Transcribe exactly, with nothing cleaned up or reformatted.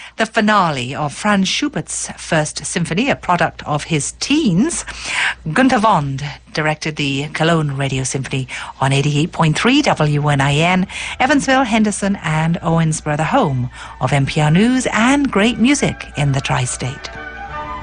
the finale of Franz Schubert's First Symphony, a product of his teens. Günter Wond directed the Cologne Radio Symphony on eighty-eight point three W N I N, Evansville, Henderson and Owensboro, the home of N P R News and great music in the tri-state.